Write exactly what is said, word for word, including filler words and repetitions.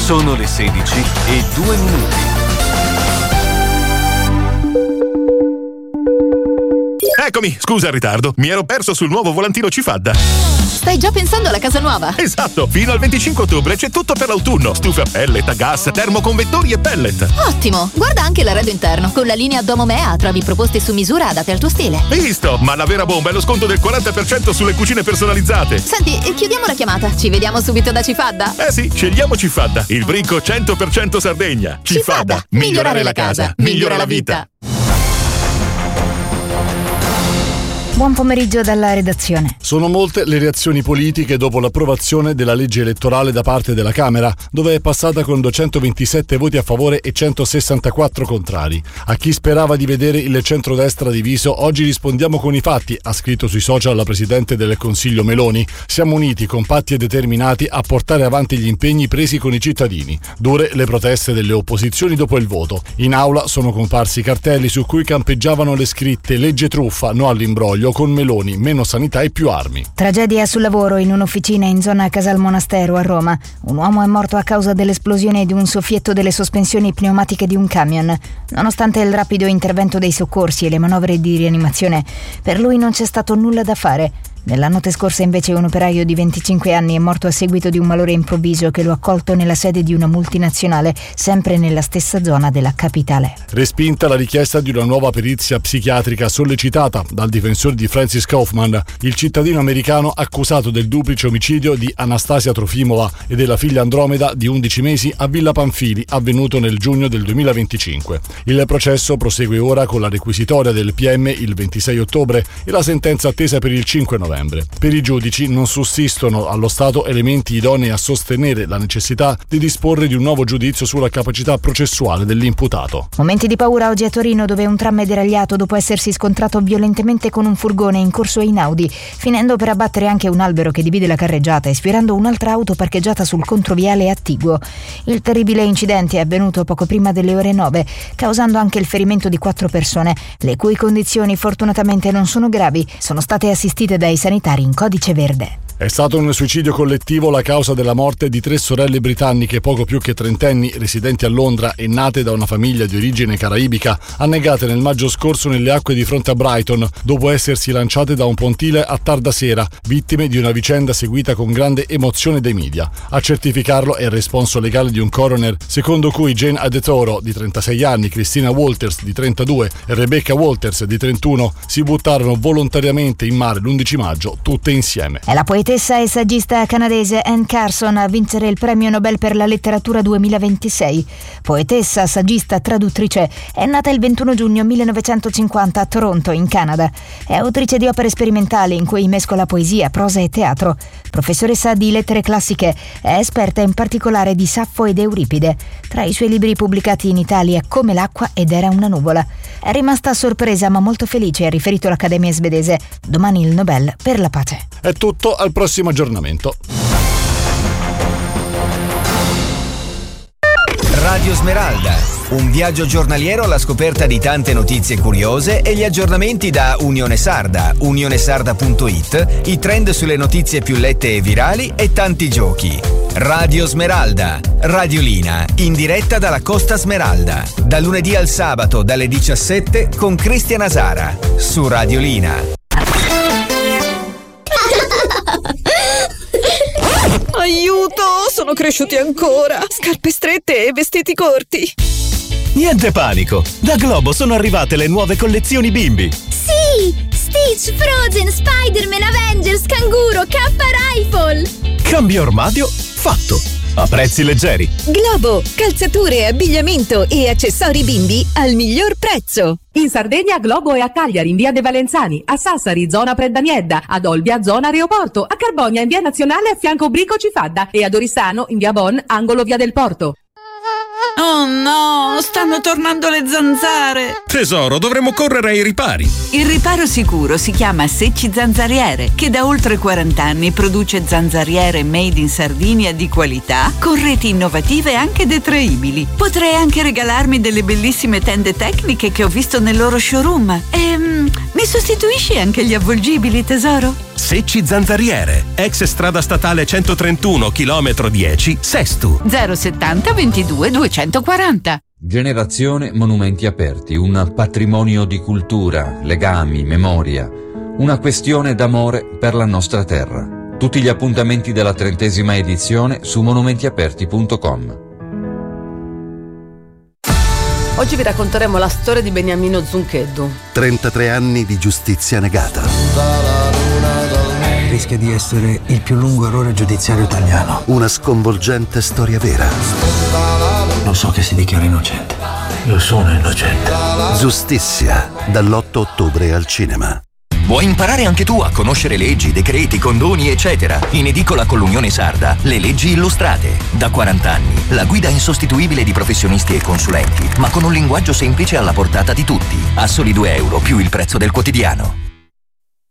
Sono le sedici e due minuti. Eccomi, scusa il ritardo, mi ero perso sul nuovo volantino Cifadda. Stai già pensando alla casa nuova? Esatto, fino al venticinque ottobre c'è tutto per l'autunno. Stufe a pellet, a gas, termoconvettori e pellet. Ottimo, guarda anche l'arredo interno. Con la linea Domomea trovi proposte su misura adatte al tuo stile. Visto, ma la vera bomba è lo sconto del quaranta per cento sulle cucine personalizzate. Senti, chiudiamo la chiamata, ci vediamo subito da Cifadda? Eh sì, scegliamo Cifadda, il brico cento per cento Sardegna. Cifadda, Cifadda. migliorare la casa, migliora la vita. Buon pomeriggio dalla redazione. Sono molte le reazioni politiche dopo l'approvazione della legge elettorale da parte della Camera, dove è passata con duecentoventisette voti a favore e centosessantaquattro contrari. A chi sperava di vedere il centrodestra diviso, oggi rispondiamo con i fatti, ha scritto sui social la Presidente del Consiglio Meloni. Siamo uniti, compatti e determinati a portare avanti gli impegni presi con i cittadini. Dure le proteste delle opposizioni dopo il voto. In aula sono comparsi cartelli su cui campeggiavano le scritte "Legge truffa, no all'imbroglio", con Meloni, meno sanità e più armi. Tragedia sul lavoro in un'officina in zona Casal Monastero a Roma. Un uomo è morto a causa dell'esplosione di un soffietto delle sospensioni pneumatiche di un camion. Nonostante il rapido intervento dei soccorsi e le manovre di rianimazione, per lui non c'è stato nulla da fare. Nella notte scorsa invece un operaio di venticinque anni è morto a seguito di un malore improvviso che lo ha colto nella sede di una multinazionale, sempre nella stessa zona della capitale. Respinta la richiesta di una nuova perizia psichiatrica sollecitata dal difensore di Francis Kaufman, il cittadino americano accusato del duplice omicidio di Anastasia Trofimova e della figlia Andromeda di undici mesi a Villa Pamphili, avvenuto nel giugno del duemilaventicinque. Il processo prosegue ora con la requisitoria del P M il ventisei ottobre e la sentenza attesa per il cinque novembre. Per i giudici non sussistono allo Stato elementi idonei a sostenere la necessità di disporre di un nuovo giudizio sulla capacità processuale dell'imputato. Momenti di paura oggi a Torino, dove un tram è deragliato dopo essersi scontrato violentemente con un furgone in corso Einaudi, finendo per abbattere anche un albero che divide la carreggiata e sfiorando un'altra auto parcheggiata sul controviale attiguo. Il terribile incidente è avvenuto poco prima delle ore nove, causando anche il ferimento di quattro persone, le cui condizioni fortunatamente non sono gravi, sono state assistite dai sanitari in codice verde. È stato un suicidio collettivo la causa della morte di tre sorelle britanniche poco più che trentenni, residenti a Londra e nate da una famiglia di origine caraibica, annegate nel maggio scorso nelle acque di fronte a Brighton, dopo essersi lanciate da un pontile a tarda sera, vittime di una vicenda seguita con grande emozione dai media. A certificarlo è il responso legale di un coroner, secondo cui Jane Adetoro, di trentasei anni, Christina Walters, di trentadue, e Rebecca Walters, di trentuno, si buttarono volontariamente in mare l'undici maggio, tutte insieme. È la poetessa e saggista canadese Anne Carson a vincere il premio Nobel per la letteratura duemilaventisei. Poetessa, saggista, traduttrice, è nata il ventuno giugno millenovecentocinquanta a Toronto, in Canada. È autrice di opere sperimentali in cui mescola poesia, prosa e teatro. Professoressa di lettere classiche, è esperta in particolare di Saffo ed Euripide. Tra i suoi libri pubblicati in Italia Come l'acqua ed Era una nuvola. È rimasta sorpresa ma molto felice, ha riferito l'Accademia svedese. Domani il Nobel per la pace. È tutto, al prossimo aggiornamento. Radio Smeralda, un viaggio giornaliero alla scoperta di tante notizie curiose e gli aggiornamenti da Unione Sarda, unionesarda punto it, i trend sulle notizie più lette e virali e tanti giochi. Radio Smeralda, radiolina, in diretta dalla Costa Smeralda, da lunedì al sabato dalle diciassette con Cristian Asara, su Radiolina. Aiuto, sono cresciuti ancora. Scarpe strette e vestiti corti. Niente panico, da Globo sono arrivate le nuove collezioni bimbi. Sì, Stitch, Frozen, Spider-Man, Avengers, Canguro, Kappa Rifle. Cambio armadio fatto, a prezzi leggeri. Globo, calzature, abbigliamento e accessori bimbi al miglior prezzo. In Sardegna Globo è a Cagliari in via De Valenzani, a Sassari zona Preddaniedda, ad Olbia zona Aeroporto, a Carbonia in via Nazionale a fianco Brico Cifadda e ad Oristano in via Bon angolo via del Porto. Oh no, stanno tornando le zanzare. Tesoro, dovremmo correre ai ripari. Il riparo sicuro si chiama Secci Zanzariere, che da oltre quaranta anni produce zanzariere made in Sardinia di qualità, con reti innovative e anche detraibili. Potrei anche regalarmi delle bellissime tende tecniche che ho visto nel loro showroom. E mm, Mi sostituisci anche gli avvolgibili, tesoro? Secci Zanzariere, ex strada statale centotrentuno, chilometro dieci, Sestu. zero settanta ventidue duecentoquaranta. Generazione Monumenti Aperti, un patrimonio di cultura, legami, memoria, una questione d'amore per la nostra terra. Tutti gli appuntamenti della trentesima edizione su monumentiaperti punto com. Oggi vi racconteremo la storia di Beniamino Zuncheddu. trentatré anni di giustizia negata. Rischia di essere il più lungo errore giudiziario italiano. Una sconvolgente storia vera. Lo so che si dichiara innocente. Io sono innocente. Giustizia, dall'otto ottobre al cinema. Vuoi imparare anche tu a conoscere leggi, decreti, condoni, eccetera? In edicola con l'Unione Sarda, le leggi illustrate. Da quaranta anni, la guida insostituibile di professionisti e consulenti, ma con un linguaggio semplice alla portata di tutti. A soli due euro più il prezzo del quotidiano.